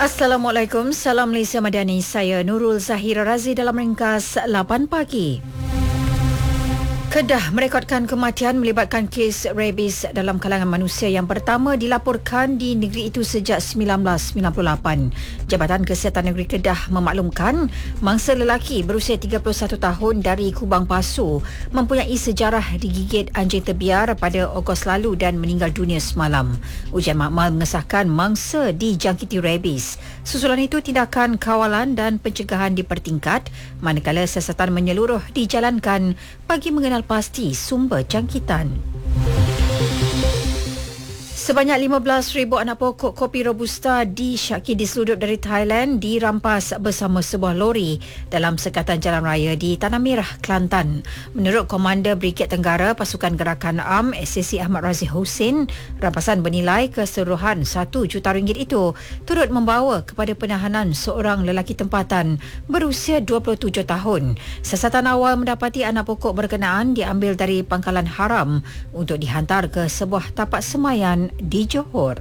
Assalamualaikum, salam Malaysia Madani. Saya Nurul Zahira Razi dalam ringkas 8 pagi. Kedah merekodkan kematian melibatkan kes rabies dalam kalangan manusia yang pertama dilaporkan di negeri itu sejak 1998. Jabatan Kesihatan Negeri Kedah memaklumkan mangsa lelaki berusia 31 tahun dari Kubang Pasu mempunyai sejarah digigit anjing terbiar pada Ogos lalu dan meninggal dunia semalam. Ujian makmal mengesahkan mangsa dijangkiti rabies. Susulan itu tindakan kawalan dan pencegahan dipertingkat manakala siasatan menyeluruh dijalankan bagi mengenal pasti sumber jangkitan. Sebanyak 15,000 anak pokok kopi Robusta disyaki diselundup dari Thailand dirampas bersama sebuah lori dalam sekatan jalan raya di Tanah Merah, Kelantan. Menurut Komander Brigad Tenggara Pasukan Gerakan AM SAC Ahmad Razi Hussein, rampasan bernilai keseluruhan RM1 juta itu turut membawa kepada penahanan seorang lelaki tempatan berusia 27 tahun. Siasatan awal mendapati anak pokok berkenaan diambil dari Pangkalan Haram untuk dihantar ke sebuah tapak semayan di Johor.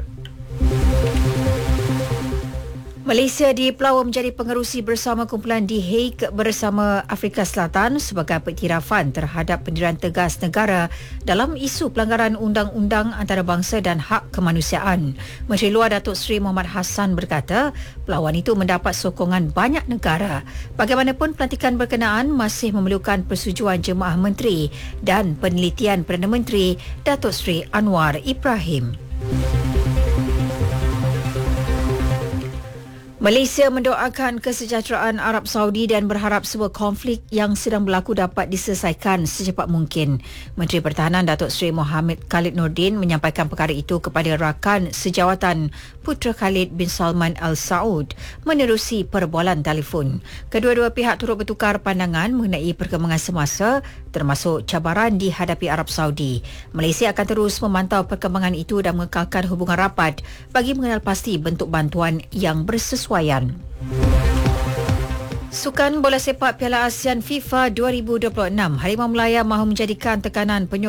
Malaysia dipelawa menjadi pengerusi bersama kumpulan The Hague bersama Afrika Selatan sebagai pengiktirafan terhadap pendirian tegas negara dalam isu pelanggaran undang-undang antarabangsa dan hak kemanusiaan. Menteri Luar Datuk Seri Muhammad Hassan berkata, pelawan itu mendapat sokongan banyak negara. Bagaimanapun, pelantikan berkenaan masih memerlukan persetujuan Jemaah Menteri dan penelitian Perdana Menteri Datuk Seri Anwar Ibrahim. Malaysia mendoakan kesejahteraan Arab Saudi dan berharap sebuah konflik yang sedang berlaku dapat diselesaikan secepat mungkin. Menteri Pertahanan Datuk Seri Mohamed Khalid Nordin menyampaikan perkara itu kepada rakan sejawatan Putera Khalid bin Salman Al Saud menerusi perbualan telefon. Kedua-dua pihak turut bertukar pandangan mengenai perkembangan semasa termasuk cabaran dihadapi Arab Saudi. Malaysia akan terus memantau perkembangan itu dan mengekalkan hubungan rapat bagi mengenal pasti bentuk bantuan yang bersesuaian. Sukan bola sepak Piala ASEAN FIFA 2026, Harimau Melaya mahu menjadikan tekanan